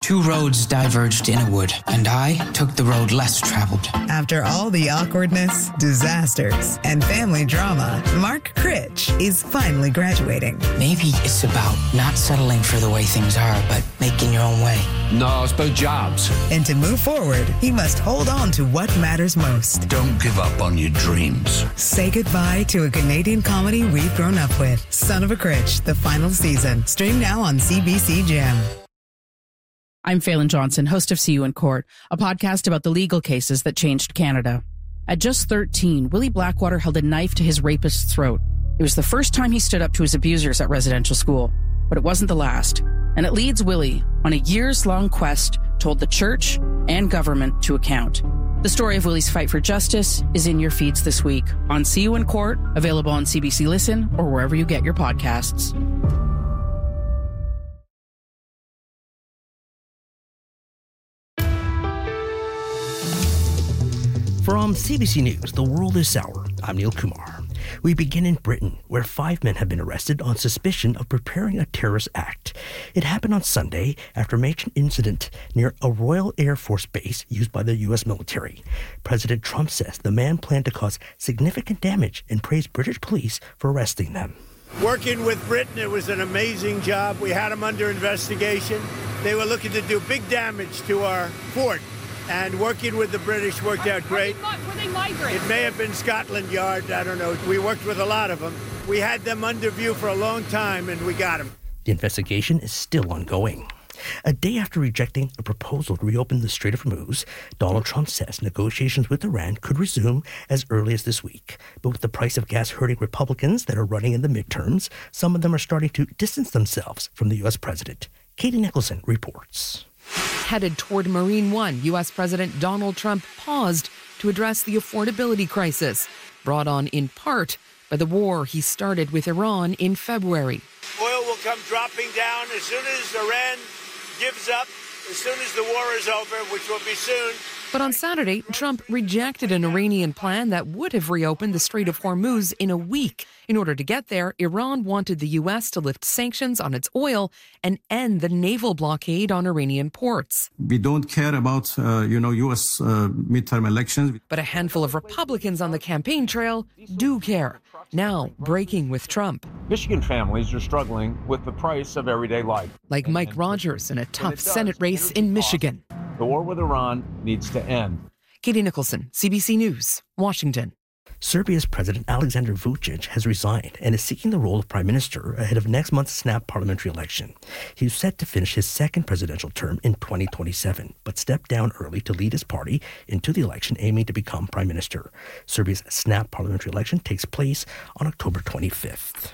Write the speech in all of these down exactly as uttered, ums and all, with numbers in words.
Two roads diverged in a wood, and I took the road less traveled. After all the awkwardness, disasters, and family drama, Mark Critch is finally graduating. Maybe it's about not settling for the way things are, but making your own way. No, it's about jobs. And to move forward, he must hold on to what matters most. Don't give up on your dreams. Say goodbye to a Canadian comedy we've grown up with. Son of a Critch, the final season. Stream now on C B C Gem. I'm Phelan Johnson, host of See You in Court, a podcast about the legal cases that changed Canada. At just thirteen, Willie Blackwater held a knife to his rapist's throat. It was the first time he stood up to his abusers at residential school, but it wasn't the last. And it leads Willie on a years-long quest to hold the church and government to account. The story of Willie's fight for justice is in your feeds this week on See You in Court, available on C B C Listen or wherever you get your podcasts. From C B C News, The World is Sour, I'm Neil Kumar. We begin in Britain, where five men have been arrested on suspicion of preparing a terrorist act. It happened on Sunday after a major incident near a Royal Air Force base used by the U S military. President Trump says the man planned to cause significant damage and praised British police for arresting them. Working with Britain, it was an amazing job. We had them under investigation. They were looking to do big damage to our fort. And working with the British worked out great. Were they migrants? It may have been Scotland Yard, I don't know. We worked with a lot of them. We had them under view for a long time, and we got them. The investigation is still ongoing. A day after rejecting a proposal to reopen the Strait of Hormuz, Donald Trump says negotiations with Iran could resume as early as this week. But with the price of gas hurting Republicans that are running in the midterms, some of them are starting to distance themselves from the U S president. Katie Nicholson reports. Headed toward Marine One, U S President Donald Trump paused to address the affordability crisis, brought on in part by the war he started with Iran in February. Oil will come dropping down as soon as Iran gives up, as soon as the war is over, which will be soon. But on Saturday, Trump rejected an Iranian plan that would have reopened the Strait of Hormuz in a week. In order to get there, Iran wanted the U S to lift sanctions on its oil and end the naval blockade on Iranian ports. We don't care about, uh, you know, U S uh, midterm elections. But a handful of Republicans on the campaign trail do care, now breaking with Trump. Michigan families are struggling with the price of everyday life. Like Mike Rogers in a tough Senate race in Michigan. The war with Iran needs to end. Katie Nicholson, C B C News, Washington. Serbia's President Alexander Vucic has resigned and is seeking the role of prime minister ahead of next month's snap parliamentary election. He is set to finish his second presidential term in twenty twenty-seven, but stepped down early to lead his party into the election aiming to become prime minister. Serbia's snap parliamentary election takes place on October twenty-fifth.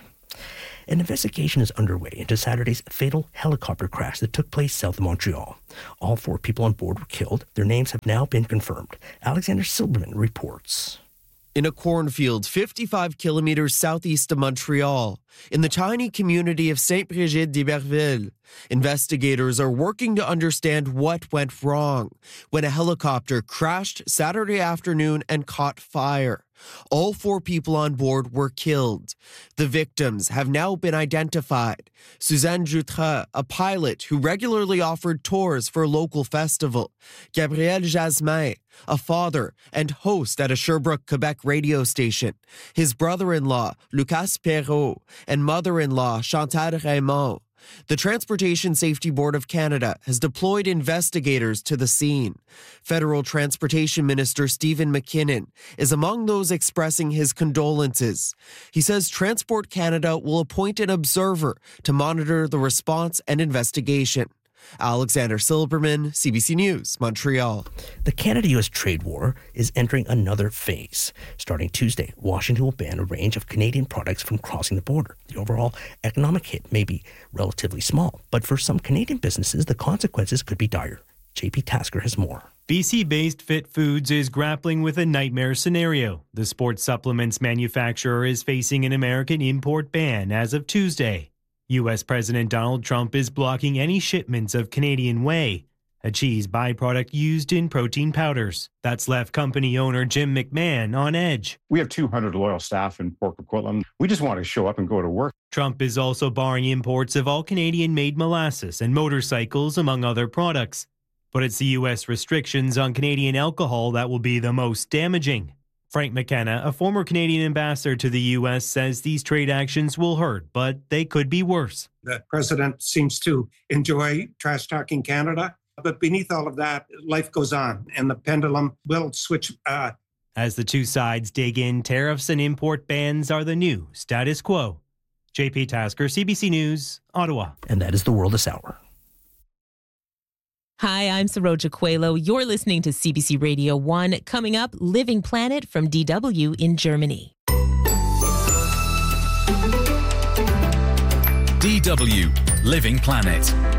An investigation is underway into Saturday's fatal helicopter crash that took place south of Montreal. All four people on board were killed. Their names have now been confirmed. Alexander Silberman reports. In a cornfield fifty-five kilometers southeast of Montreal, in the tiny community of Saint-Brigitte-d'Iberville, investigators are working to understand what went wrong when a helicopter crashed Saturday afternoon and caught fire. All four people on board were killed. The victims have now been identified. Suzanne Jutra, a pilot who regularly offered tours for a local festival. Gabriel Jasmin, a father and host at a Sherbrooke, Quebec radio station. His brother-in-law, Lucas Perrault, and mother-in-law, Chantal Raymond. The Transportation Safety Board of Canada has deployed investigators to the scene. Federal Transportation Minister Stephen McKinnon is among those expressing his condolences. He says Transport Canada will appoint an observer to monitor the response and investigation. Alexander Silberman, C B C News, Montreal. The Canada-U S trade war is entering another phase. Starting Tuesday, Washington will ban a range of Canadian products from crossing the border. The overall economic hit may be relatively small, but for some Canadian businesses, the consequences could be dire. J P Tasker has more. B C-based Fit Foods is grappling with a nightmare scenario. The sports supplements manufacturer is facing an American import ban as of Tuesday. U S President Donald Trump is blocking any shipments of Canadian whey, a cheese byproduct used in protein powders. That's left company owner Jim McMahon on edge. We have two hundred loyal staff in Port Coquitlam. We just want to show up and go to work. Trump is also barring imports of all Canadian-made molasses and motorcycles, among other products. But it's the U S restrictions on Canadian alcohol that will be the most damaging. Frank McKenna, a former Canadian ambassador to the U S, says these trade actions will hurt, but they could be worse. The president seems to enjoy trash-talking Canada, but beneath all of that, life goes on, and the pendulum will switch. Uh... As the two sides dig in, tariffs and import bans are the new status quo. J P Tasker, C B C News, Ottawa. And that is the world this hour. Hi, I'm Saroja Coelho. You're listening to C B C Radio one. Coming up, Living Planet from D W in Germany. D W Living Planet.